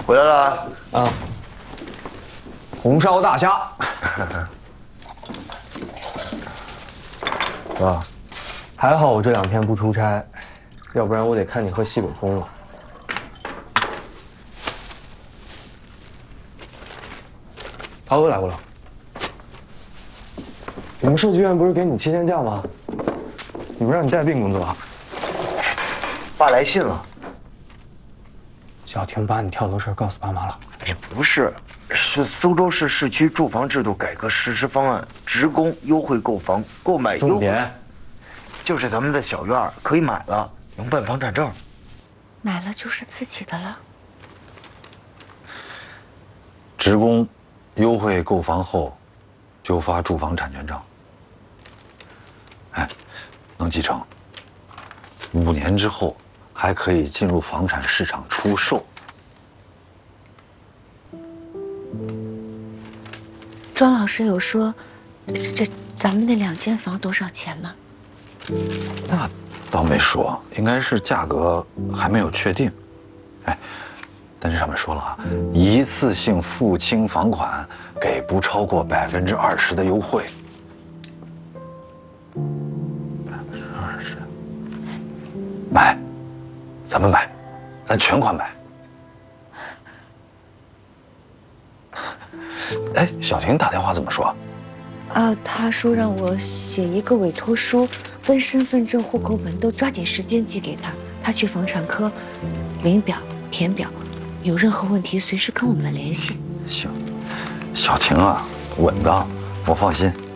回来了啊！红烧大虾。哥，还好我这2天不出差，要不然我得看你喝西北风了。涛哥来过了。你们设计院不是给你7天假吗？你们让你带病工作啊？ 爸来信了。 小婷把你跳楼事告诉爸妈了？ 哎，不是，是苏州市市区住房制度改革实施方案，职工优惠购房购买重点， 就是咱们的小院可以买了，能办房产证。 买了就是自己的了。 职工优惠购房后，就发住房产权证。哎，能继承。5年之后，还可以进入房产市场出售。 庄老师有说，咱们那2间房多少钱吗？ 那倒没说，应该是价格还没有确定。哎，但这上面说了啊，一次性付清房款，给不超过20%的优惠。20%，买，咱们买，咱全款买。哎，小婷打电话怎么说？ 他说让我写一个委托书，跟身份证、户口本都抓紧时间寄给他。他去房产科领表、填表，有任何问题随时跟我们联系。 行，小婷啊，稳当，我放心。